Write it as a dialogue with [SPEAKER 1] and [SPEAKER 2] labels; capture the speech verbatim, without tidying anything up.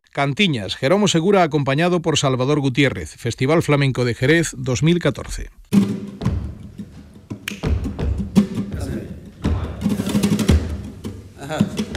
[SPEAKER 1] Cantiñas, Jeromo Segura acompañado por Salvador Gutiérrez, Festival Flamenco de Jerez dos mil catorce.
[SPEAKER 2] Ajá.